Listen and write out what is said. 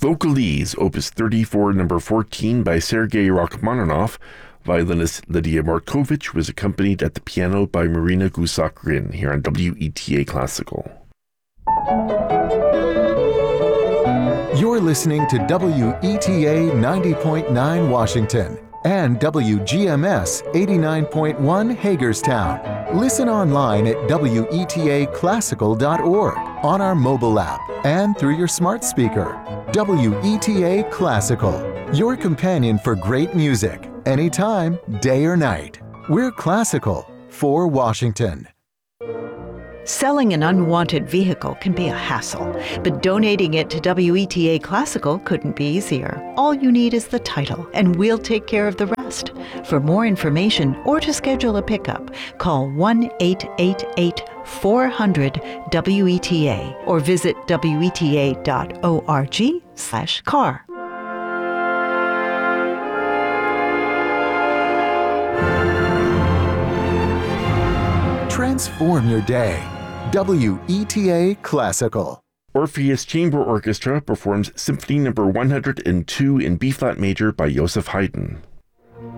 Vocalese, Opus 34, number 14 by Sergei Rachmaninoff. Violinist Lydia Markovich was accompanied at the piano by Marina Gusak-Rin here on WETA Classical. You're listening to WETA 90.9 Washington and WGMS 89.1 Hagerstown. Listen online at WETAclassical.org, on our mobile app, and through your smart speaker. WETA Classical, your companion for great music, anytime, day or night. We're classical for Washington. Selling an unwanted vehicle can be a hassle, but donating it to WETA Classical couldn't be easier. All you need is the title, and we'll take care of the rest. For more information or to schedule a pickup, call 1-888-400-WETA or visit weta.org/car. Transform your day. WETA Classical. Orpheus Chamber Orchestra performs Symphony No. 102 in B-flat major by Joseph Haydn.